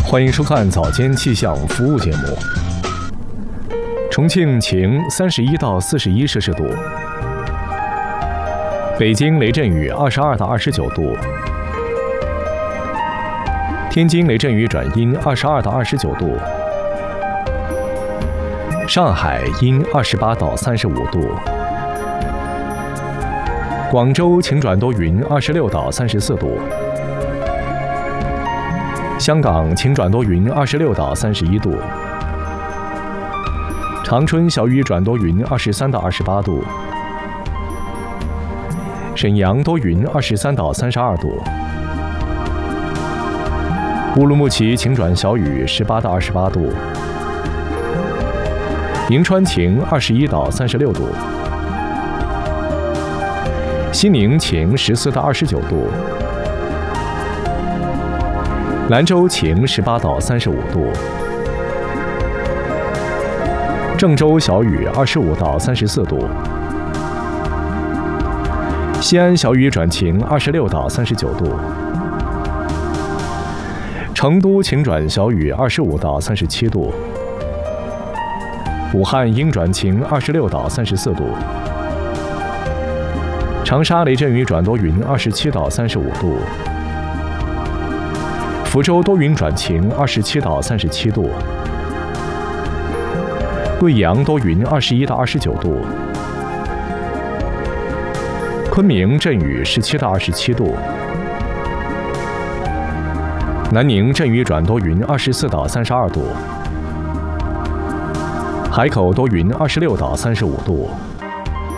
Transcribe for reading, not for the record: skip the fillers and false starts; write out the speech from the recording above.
欢迎收看早间气象服务节目。重庆晴，31到41摄氏度；北京雷阵雨，22到29度；天津雷阵雨转阴，22到29度；上海阴，28到35度；广州晴转多云，26到34度；香港晴转多云，26到31度；长春小雨转多云，23到28度；沈阳多云，23到32度；乌鲁木齐晴转小雨，18到28度；银川晴，21到36度；西宁晴，14到29度；兰州晴，18到35度；郑州小雨，25到34度；西安小雨转晴，26到39度；成都晴转小雨，25到37度；武汉阴转晴，26到34度；长沙雷阵雨转多云，27到35度；福州多云转晴，27到37度；贵阳多云，21到29度；昆明阵雨，17到27度；南宁阵雨转多云，24到32度；海口多云，26到35度。